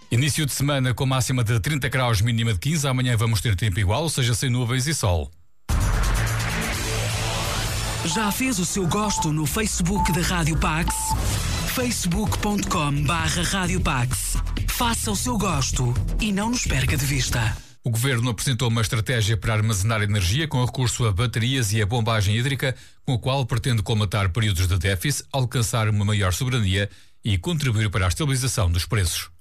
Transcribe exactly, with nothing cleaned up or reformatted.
Início de semana com máxima de trinta graus, mínima de quinze. Amanhã vamos ter tempo igual, ou seja, sem nuvens e sol. Já fez o seu gosto no Facebook da Rádio Pax? facebook ponto com barra Rádio Pax. Faça o seu gosto e não nos perca de vista. O Governo apresentou uma estratégia para armazenar energia com recurso a baterias e a bombagem hídrica, com a qual pretende colmatar períodos de déficit, alcançar uma maior soberania e contribuir para a estabilização dos preços.